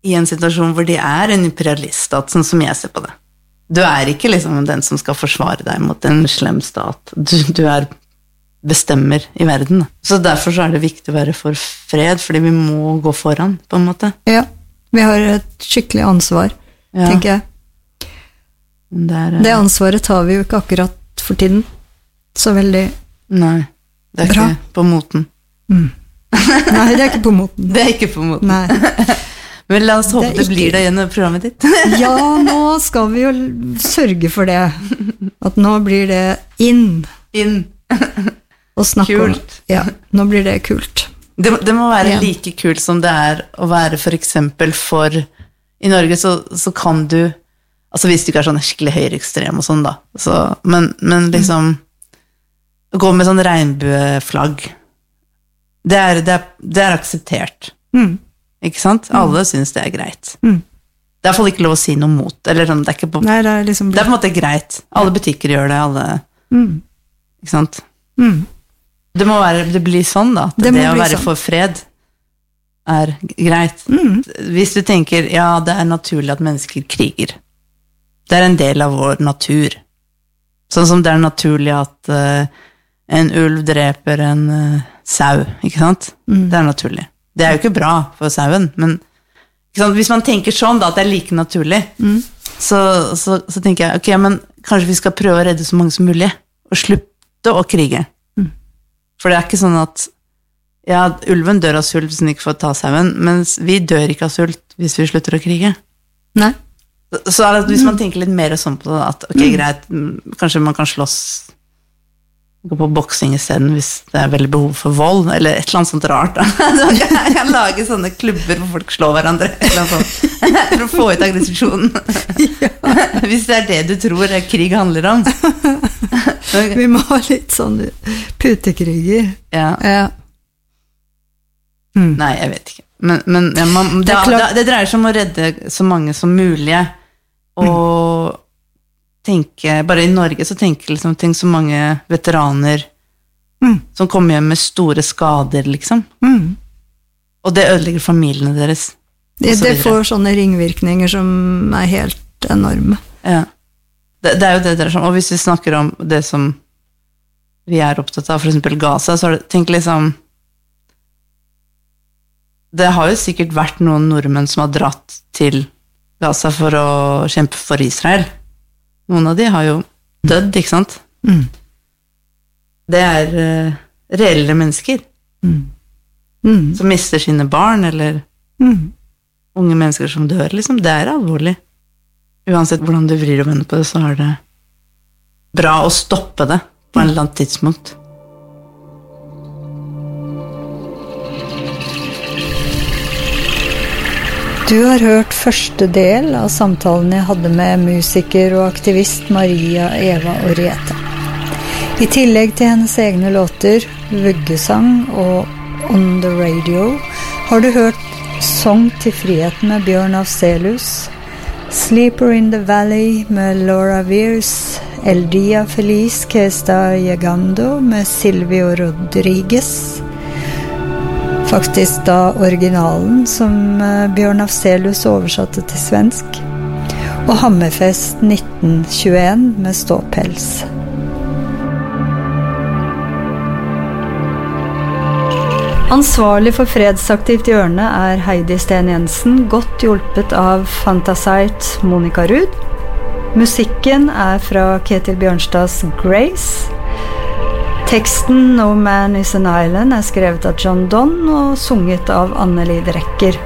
i en situasjon hvor de en imperialiststat, sånn som jeg ser på det. Du ikke liksom den som skal forsvare deg mot en slem stat. Du bestemmer i verden. Så derfor så det viktig å være for fred, fordi vi må gå foran, på en måte. Ja, vi har et skikkelig ansvar, tenker jeg. Det ansvaret tar vi jo ikke akkurat for tiden. Så veldig Nei, det ikke på moten. Nei, det ikke på moten. Det ikke på moten. Nei. Men la oss håpe det blir det gjennom programmet ditt. Ja, nå skal vi jo sørge for det. At nå blir det inn. Og snakke om. Ja, nå blir det kult. Det må være like kult som det å være for eksempel for i Norge så kan du altså hvis du ikke sånn skikkelig høyreekstrem og sånn da så, men liksom gå med sånn regnbueflagg det akseptert ikke sant? Alle synes det greit det i hvert fall ikke lov å si noe mot eller sånn, det ikke på Nei, det liksom det på en måte greit alle butikker gjør det, alle ikke sant? Det blir sånn da det å være sånn. For fred greit hvis du tenker, ja det naturlig at mennesker kriger det en del av vår natur sånn som det naturlig at en ulv dreper en sau, ikke sant? Det naturlig det jo ikke bra for sauen men ikke sant? Hvis man tenker sånn da, at det like naturlig så tenker jeg, ok, men kanskje vi skal prøve å redde så mange som mulig og slutte å krige for det ikke sånn at ja, ulven dør av sult hvis den ikke får ta sauen, mens vi dør ikke av sult hvis vi slutter å krige. Nei. Så det, hvis man tenker litt mer sånn på det, at ok, greit, kanskje man kan slåss, gå på boksing i stedet hvis det veldig behov for vold, eller et eller annet sånt rart. Da. Jeg kan lage sånne klubber hvor folk slår hverandre, eller noe sånt, for å få ut aggresjonen. Hvis det det du tror krig handler om. Vi må ha litt sånn putekriger. Ja. Nei, jeg vet ikke. Men det dreier seg om å redde så mange som mulig, og tenke, bare i Norge så tenker liksom, tenk så mange veteraner som kommer hjem med store skader, liksom. Og det ødelegger familiene deres. Det får sånne ringvirkninger som helt enorme. Ja. Det jo det der, og hvis vi snakker om det som vi opptatt av, for eksempel Gaza, så tenk liksom det har jo sikkert vært noen nordmenn som har dratt til Gaza for å kjempe for Israel. Noen av de har jo dødd, ikke sant? Det reelle mennesker som mister sine barn, eller unge mennesker som dør, liksom. Det alvorlig. Uansett hvordan du vrir og vender på det, så det bra å stoppe det på en eller annen tidspunkt. Du har hørt første del av samtalen jeg hadde med musiker og aktivist Maria Eva Orieta. I tillegg til hennes egne låter, Vuggesang og On the Radio, har du hørt Sång til friheten med Bjørn Afzelius, Sleeper in the Valley med Laura Weirs, El Dia Feliz que está llegando med Silvio Rodriguez, faktisk da originalen som Bjørn Afzelius oversatte til svensk, og Hammerfest 1921 med Ståpels. Ansvarlig for Fredsaktivt hjørne Heidi Sten Jensen, godt hjulpet av Fantasite Monica Ruud. Musikken fra Ketil Bjørnstads Grace. Teksten No Man is an Island skrevet av John Donne og sunget av Anneli Drecker.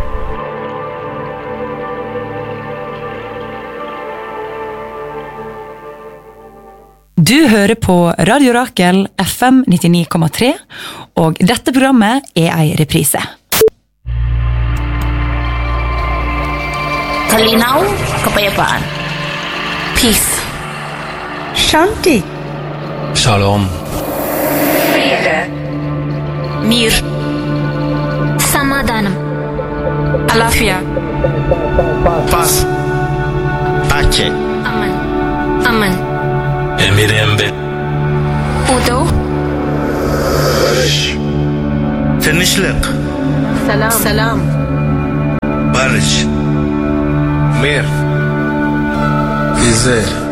Du hører på Radio Rakel FM 99,3, og dette programmet ei reprise. Kalinaw, kapayapaan. Peace. Shanti. Shalom. Mir. Samadanam. Alafia. Paz. Pace. Aman. Aman. Emirembe. Udo. Tenishliq. Salam. Salam. Barış. comer, dizer